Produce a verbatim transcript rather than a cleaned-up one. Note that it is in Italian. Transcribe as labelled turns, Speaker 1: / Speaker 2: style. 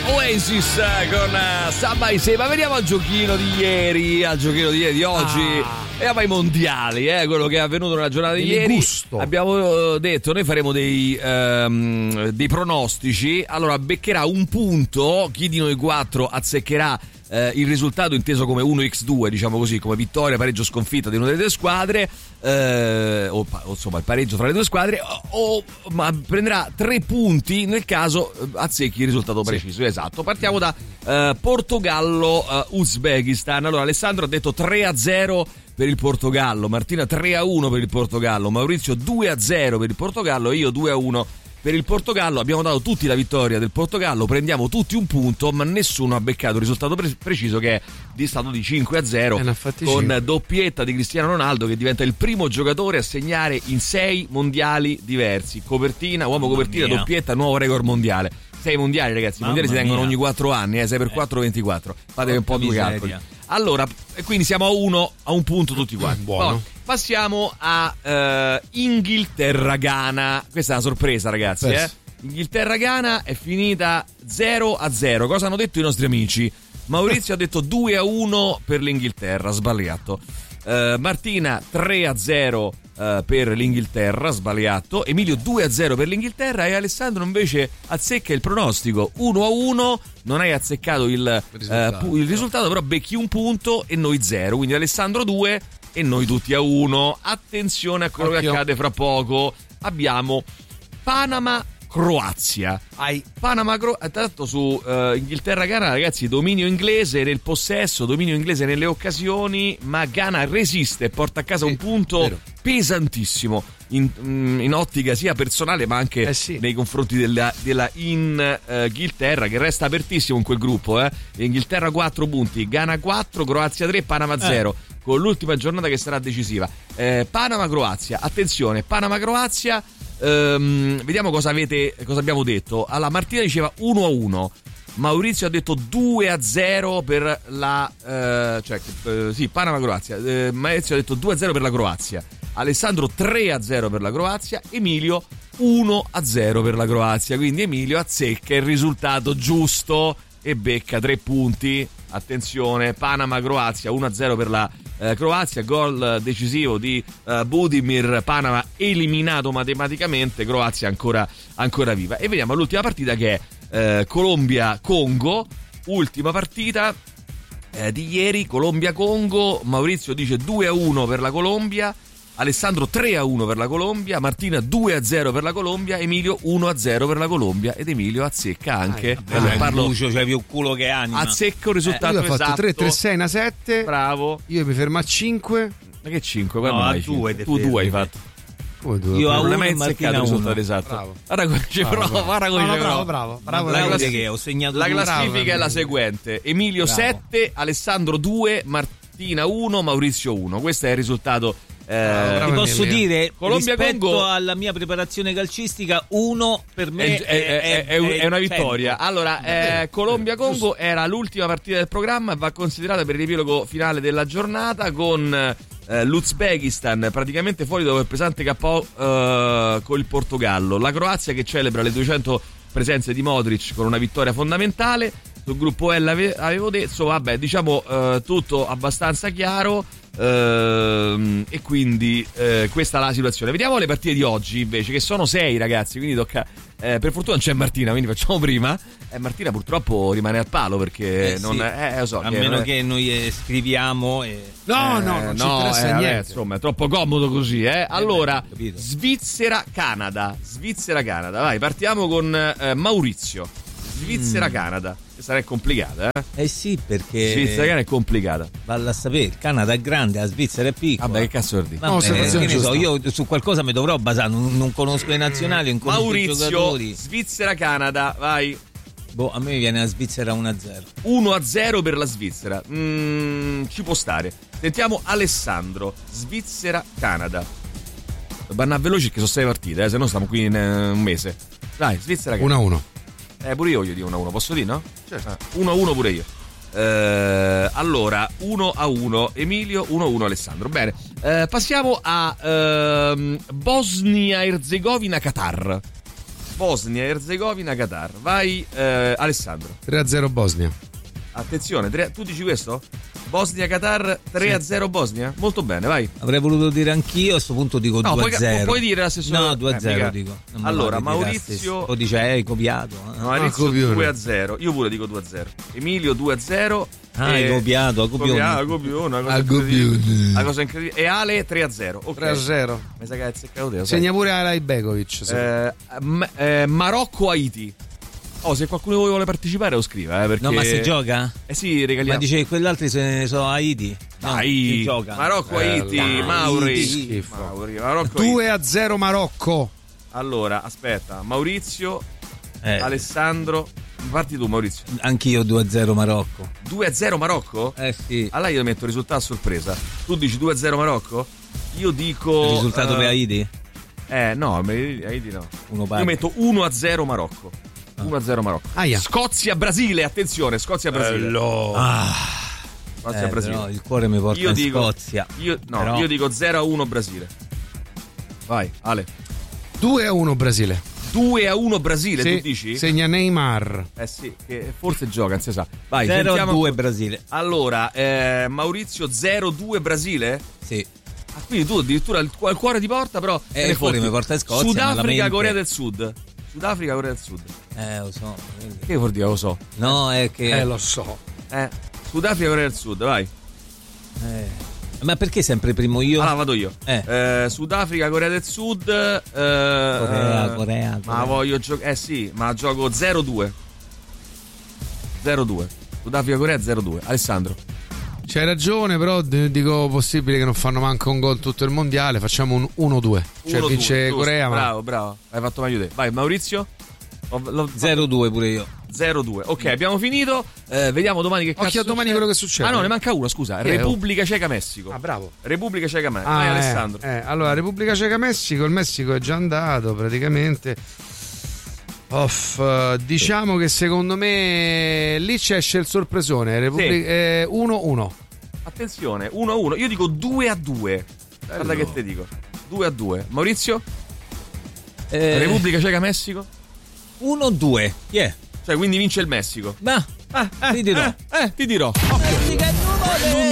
Speaker 1: Oasis con uh, Samba by Seba. Veniamo al giochino di ieri, al giochino di ieri, di oggi. Ah. E ai mondiali, eh, quello che è avvenuto nella giornata di ieri. Gusto. Abbiamo detto, noi faremo dei, um, dei pronostici. Allora, beccherà un punto chi di noi quattro azzeccherà Eh, il risultato inteso come uno per due, diciamo così, come vittoria, pareggio, sconfitta di una delle due squadre, eh, o, o insomma il pareggio tra le due squadre, o, o ma prenderà tre punti nel caso eh, azzecchi il risultato preciso. Sì. Esatto. Partiamo da eh, Portogallo eh, Uzbekistan. Allora, Alessandro ha detto tre a zero per il Portogallo, Martina tre a uno per il Portogallo, Maurizio due a zero per il Portogallo e io due a uno per il Portogallo. Abbiamo dato tutti la vittoria del Portogallo, prendiamo tutti un punto, ma nessuno ha beccato il risultato pre- preciso, che è di stato di cinque a zero, con cinque. Doppietta di Cristiano Ronaldo, che diventa il primo giocatore a segnare in sei mondiali diversi. Copertina, uomo Mamma copertina, mia. Doppietta, nuovo record mondiale. sei mondiali, ragazzi, i mondiali si tengono ogni quattro anni, eh, sei per quattro ventiquattro. Fatevi un po' due calcoli. Allora, quindi siamo a uno, a un punto tutti quanti.
Speaker 2: Buono.
Speaker 1: Poi, passiamo a uh, Inghilterra-Ghana. Questa è una sorpresa, ragazzi. Eh? Inghilterra-Ghana è finita zero a zero. Cosa hanno detto i nostri amici? Maurizio ha detto due a uno per l'Inghilterra, sbagliato. Uh, Martina tre a zero uh, per l'Inghilterra, sbagliato. Emilio due a zero per l'Inghilterra e Alessandro invece azzecca il pronostico uno a uno. Non hai azzeccato il risultato, uh, il risultato, però becchi un punto e noi zero. Quindi Alessandro due e noi tutti a uno. Attenzione a quello Occhio. che accade fra poco. Abbiamo Panama Croazia. Ai Panama Croazia, tanto su uh, Inghilterra Ghana, ragazzi, dominio inglese nel possesso, dominio inglese nelle occasioni, ma Ghana resiste e porta a casa sì, un punto vero. pesantissimo in, in ottica sia personale ma anche eh sì. nei confronti della, della Inghilterra, che resta apertissimo in quel gruppo, eh. Inghilterra quattro punti, Ghana quattro, Croazia tre, Panama zero, eh. con l'ultima giornata che sarà decisiva. eh, Panama Croazia, attenzione, Panama Croazia. Um, vediamo cosa avete, cosa abbiamo detto. Allora, Martina diceva uno a uno, Maurizio ha detto due a zero per la uh, cioè uh, sì, Panama Croazia. uh, Maurizio ha detto due a zero per la Croazia, Alessandro tre a zero per la Croazia, Emilio uno a zero per la Croazia. Quindi Emilio azzecca il risultato giusto e becca tre punti. Attenzione, Panama Croazia uno a zero per la eh, Croazia, gol decisivo di eh, Budimir, Panama eliminato matematicamente, Croazia ancora, ancora viva. E vediamo l'ultima partita, che è eh, Colombia-Congo, ultima partita eh, di ieri, Colombia-Congo. Maurizio dice due a uno per la Colombia, Alessandro tre a uno per la Colombia, Martina due a zero per la Colombia, Emilio uno a zero per la Colombia ed Emilio azzecca anche.
Speaker 3: Ah, allora, parlo Lucio, cioè più culo che anima.
Speaker 1: Azzecco il risultato
Speaker 2: eh, io ho
Speaker 1: esatto.
Speaker 2: fatto tre, tre, sei, una sette.
Speaker 1: Bravo.
Speaker 2: Io mi fermo a cinque.
Speaker 1: Ma che cinque?
Speaker 3: No, a due.
Speaker 1: Tu due hai fatto.
Speaker 2: Come due?
Speaker 3: Io a
Speaker 1: non
Speaker 3: uno
Speaker 1: hai
Speaker 3: e
Speaker 1: mai azzeccato il risultato esatto.
Speaker 2: Bravo.
Speaker 1: Guarda come ci provo, guarda come ci provo.
Speaker 2: Bravo, bravo, bravo.
Speaker 3: La, classifica, che ho segnato
Speaker 1: la
Speaker 3: due.
Speaker 1: classifica
Speaker 2: bravo,
Speaker 1: è la seguente: Emilio sette, Alessandro due, Martina uno, Maurizio uno. Questo è il risultato. Eh,
Speaker 3: ti posso
Speaker 2: Emilia.
Speaker 3: dire,
Speaker 1: Colombia,
Speaker 3: rispetto
Speaker 1: Congo,
Speaker 3: alla mia preparazione calcistica, uno per me
Speaker 1: è, è, è, è, è una vittoria.
Speaker 3: tempo.
Speaker 1: Allora, eh, Colombia-Congo era l'ultima partita del programma e va considerata per il riepilogo finale della giornata, con eh, l'Uzbekistan praticamente fuori dopo il pesante K O eh, con il Portogallo, la Croazia che celebra le duecento presenze di Modric con una vittoria fondamentale. Sul gruppo L ave, avevo detto, vabbè, diciamo eh, tutto abbastanza chiaro. Uh, e quindi uh, questa è la situazione. Vediamo le partite di oggi invece, che sono sei, ragazzi, quindi tocca eh, per fortuna non c'è Martina, quindi facciamo prima. eh, Martina purtroppo rimane al palo perché
Speaker 3: eh,
Speaker 1: non
Speaker 3: sì.
Speaker 1: eh, lo so,
Speaker 3: a
Speaker 1: che
Speaker 3: meno
Speaker 1: è...
Speaker 3: che noi eh, scriviamo e...
Speaker 2: no
Speaker 1: eh,
Speaker 2: no non
Speaker 1: no,
Speaker 2: ci interessa
Speaker 1: eh,
Speaker 2: niente,
Speaker 1: vabbè, insomma è troppo comodo così, eh. Allora,
Speaker 3: beh,
Speaker 1: Svizzera-Canada, Svizzera-Canada, vai, partiamo con eh, Maurizio. Svizzera-Canada, sarà complicata, eh?
Speaker 3: Eh sì, perché
Speaker 1: Svizzera-Canada è complicata.
Speaker 3: valla a sapere, il Canada è grande, la Svizzera è piccola.
Speaker 1: Vabbè, che cazzo vuol dire?
Speaker 3: Vabbè,
Speaker 2: No,
Speaker 3: che ne
Speaker 2: giusta.
Speaker 3: so, io su qualcosa mi dovrò basare, non, non conosco i nazionali, non conosco i
Speaker 1: Maurizio,
Speaker 3: giocatori.
Speaker 1: Svizzera-Canada, vai.
Speaker 3: Boh, a me viene la Svizzera uno a zero.
Speaker 1: uno a zero per la Svizzera. Mm, ci può stare. Sentiamo Alessandro. Svizzera-Canada. Banna veloci che sono sei partite, eh, se no stiamo qui in uh, un mese. Dai, Svizzera-Canada.
Speaker 2: uno a uno.
Speaker 1: Eh, pure io gli dico uno a uno, posso dire, no?
Speaker 2: Certo.
Speaker 1: uno a uno pure io. Eh, allora, uno a uno Emilio, uno a uno Alessandro. Bene, eh, passiamo a ehm, Bosnia-Erzegovina-Qatar. Bosnia Erzegovina Qatar. Vai eh, Alessandro.
Speaker 2: tre a zero Bosnia.
Speaker 1: Attenzione, tre, tu dici questo? Bosnia Qatar tre a zero Bosnia? Molto bene, vai.
Speaker 3: Avrei voluto dire anch'io, a questo punto dico
Speaker 1: no,
Speaker 3: due a zero.
Speaker 1: Puoi, puoi dire la stessa
Speaker 3: No, due a zero
Speaker 1: eh,
Speaker 3: dico. Non
Speaker 1: allora,
Speaker 3: Maurizio
Speaker 1: Maurizio
Speaker 3: o dice hai copiato. Eh?
Speaker 1: No, Maurizio due a zero. Io pure dico due a zero. Emilio due a zero.
Speaker 3: Ah, hai copiato, ha copiato.
Speaker 1: Copione, una
Speaker 2: cosa incredibile.
Speaker 1: Una cosa incredibile. E Ale tre a zero. Okay.
Speaker 2: tre a zero.
Speaker 1: Mi sa che hai azzeccato te.
Speaker 2: Segna pure Alay Begovic.
Speaker 1: Eh, m- eh, Marocco Haiti. Oh, se qualcuno di voi vuole partecipare lo scriva, eh, perché...
Speaker 3: No, ma si gioca?
Speaker 1: Eh sì, regaliamo.
Speaker 3: Ma dice che quell'altri se sono Haiti. No,
Speaker 1: dai,
Speaker 3: si gioca.
Speaker 1: Marocco
Speaker 2: eh,
Speaker 1: Haiti,
Speaker 2: dai,
Speaker 1: Mauri. Mauri. Marocco
Speaker 2: due a zero Marocco.
Speaker 1: Allora, aspetta, Maurizio,
Speaker 3: eh.
Speaker 1: Alessandro, parti tu Maurizio.
Speaker 3: Anch'io due a zero Marocco.
Speaker 1: due a zero Marocco?
Speaker 3: Eh sì.
Speaker 1: Allora io metto risultato a sorpresa. Tu dici due a zero Marocco? Io dico...
Speaker 3: Il risultato
Speaker 1: uh,
Speaker 3: per Haiti?
Speaker 1: Eh no, Haiti no.
Speaker 3: Uno
Speaker 1: io metto uno a zero Marocco. uno a zero Marocco.
Speaker 2: Ah, yeah.
Speaker 1: Scozia Brasile, attenzione, Scozia Brasile.
Speaker 2: Bello.
Speaker 3: Ah.
Speaker 1: Scozia
Speaker 3: Eh,
Speaker 1: Brasile.
Speaker 3: però il cuore mi porta
Speaker 1: io
Speaker 3: in
Speaker 1: dico,
Speaker 3: Scozia.
Speaker 1: Io no,
Speaker 3: però...
Speaker 1: io dico zero a uno Brasile. Vai, Ale.
Speaker 2: due a uno Brasile.
Speaker 1: due a uno Brasile,
Speaker 2: sì,
Speaker 1: tu dici?
Speaker 2: Segna Neymar.
Speaker 1: Eh sì, che forse gioca, non si sa. Vai,
Speaker 3: zero a
Speaker 1: sentiamo
Speaker 3: due Brasile.
Speaker 1: Allora, eh, Maurizio zero a due Brasile?
Speaker 3: Sì.
Speaker 1: Ah, quindi tu addirittura il, il cuore ti porta, però
Speaker 3: eh, il cuore mi porta in Scozia.
Speaker 1: Sudafrica,
Speaker 3: mente...
Speaker 1: Corea del Sud. Sudafrica, Corea del Sud.
Speaker 3: Eh, lo so.
Speaker 1: Che vuol dire lo so?
Speaker 3: No, è che
Speaker 2: Eh, lo so.
Speaker 1: Eh, Sudafrica, Corea del Sud, vai.
Speaker 3: Eh. Ma perché sempre primo io?
Speaker 1: Allora vado io.
Speaker 3: Eh.
Speaker 1: Eh, Sudafrica, Corea del Sud. Eh,
Speaker 3: Corea, Corea, Corea.
Speaker 1: Ma voglio giocare. Eh sì, ma gioco zero due. zero due. Sudafrica, Corea zero due. Alessandro.
Speaker 2: C'hai ragione, però dico possibile che non fanno manco un gol tutto il mondiale. Facciamo un uno due. Cioè
Speaker 1: uno,
Speaker 2: vince
Speaker 1: due,
Speaker 2: Corea.
Speaker 1: bravo,
Speaker 2: Ma...
Speaker 1: bravo, bravo. Hai fatto meglio te. Vai, Maurizio.
Speaker 3: zero due pure io.
Speaker 1: zero due. Ok, abbiamo finito. Eh, vediamo domani che cazzo
Speaker 2: Occhio a domani
Speaker 1: succede.
Speaker 2: quello che succede.
Speaker 1: Ah no, ne manca una, scusa.
Speaker 2: Che
Speaker 1: Repubblica Ceca Messico.
Speaker 2: Ah, bravo.
Speaker 1: Repubblica Ceca Messico.
Speaker 2: Ah,
Speaker 1: Vai,
Speaker 2: eh,
Speaker 1: Alessandro.
Speaker 2: Eh, allora, Repubblica Ceca Messico. Il Messico è già andato praticamente. Off, diciamo che secondo me lì c'è esce il sorpresone. Repubblica
Speaker 1: Sì.
Speaker 2: eh, uno uno.
Speaker 1: Attenzione, uno a uno. Io dico due a due. Guarda che te dico. due a due. Maurizio?
Speaker 3: Eh,
Speaker 1: Repubblica Ceca Messico?
Speaker 3: uno due. Chi è?
Speaker 1: Cioè, quindi vince il Messico.
Speaker 3: Ma
Speaker 1: Eh, eh,
Speaker 3: ti dirò.
Speaker 1: Eh, eh, ti dirò.
Speaker 3: Messica è numero